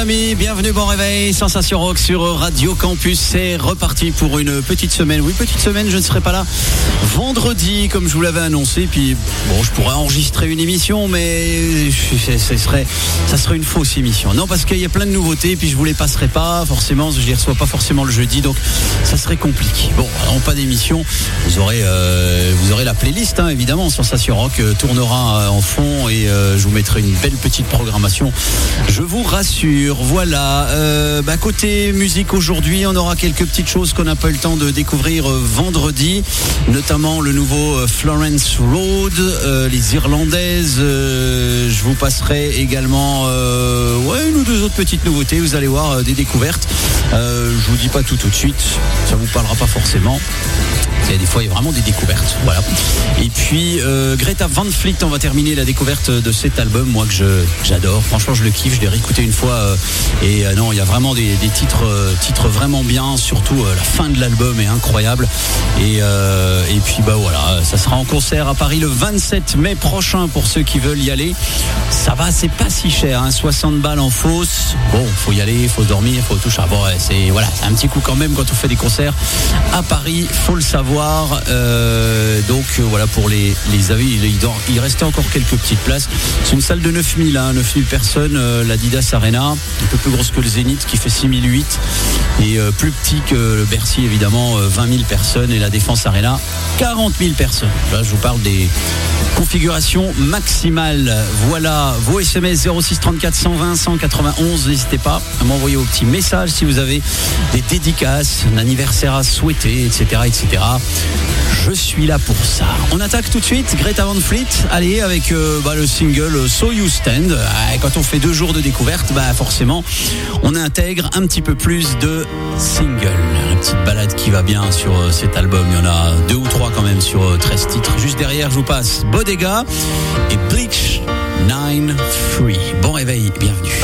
amis, bienvenue, bon réveil, Sensation Rock sur Radio Campus. C'est reparti pour une petite semaine. Oui, petite semaine, je ne serai pas là vendredi comme je vous l'avais annoncé. Puis bon, je pourrais enregistrer une émission, mais ça serait une fausse émission. Non, parce qu'il y a plein de nouveautés, et puis je vous les passerai pas forcément, je les reçois pas forcément le jeudi, donc ça serait compliqué. Bon, alors pas d'émission, vous aurez la playlist, hein, évidemment. Sensation Rock tournera en fond et je vous mettrai une belle petite programmation. Je vous rassure, voilà. Côté musique aujourd'hui, on aura quelques petites choses qu'on n'a pas eu le temps de découvrir vendredi, notamment le nouveau Florence Road, les Irlandaises. Je vous passerai également une ou deux autres petites nouveautés. Vous allez voir des découvertes. Je vous dis pas tout de suite, ça vous parlera pas forcément. Des fois, il y a vraiment des découvertes. Voilà. Et puis, Greta Van Fleet, on va terminer la découverte de cet album, moi, que j'adore. Franchement, je le kiffe. Je l'ai réécouté une fois. Non, il y a vraiment des titres vraiment bien. Surtout, la fin de l'album est incroyable. Et puis, voilà. Ça sera en concert à Paris le 27 mai prochain pour ceux qui veulent y aller. Ça va, c'est pas si cher, hein, 60 balles en fosse. Bon, faut y aller, faut dormir, faut tout ça. Bon, c'est un petit coup quand même quand on fait des concerts à Paris, faut le savoir. Voilà pour les avis, il restait encore quelques petites places. C'est une salle de 9000 personnes, l'Adidas Arena, un peu plus grosse que le Zénith qui fait 6008 et plus petit que le Bercy évidemment, 20 000 personnes, et la Défense Arena 40 000 personnes. Là je vous parle des configurations maximales. Voilà, vos SMS 06 34 120 191, n'hésitez pas à m'envoyer vos petits messages si vous avez des dédicaces, un anniversaire à souhaiter, etc. Je suis là pour ça. On attaque tout de suite Greta Van Fleet. Allez, avec le single So You Stand. Quand on fait 2 jours de découverte, forcément on intègre un petit peu plus de singles. Une petite balade qui va bien sur cet album. Il y en a 2 ou 3 quand même sur 13 titres. Juste derrière, je vous passe Bodega et Bleach 9-3. Bon réveil, bienvenue.